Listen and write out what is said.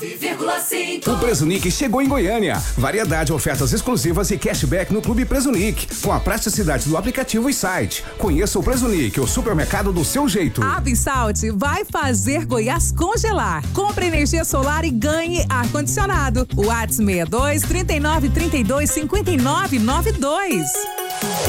O Presunic chegou em Goiânia. Variedade, ofertas exclusivas e cashback no Clube Presunic, com a praticidade do aplicativo e site. Conheça o Presunic, o supermercado do seu jeito. A Vissalt vai fazer Goiás congelar. Compre energia solar e ganhe ar-condicionado. WhatsApp 62 39 32 59 92.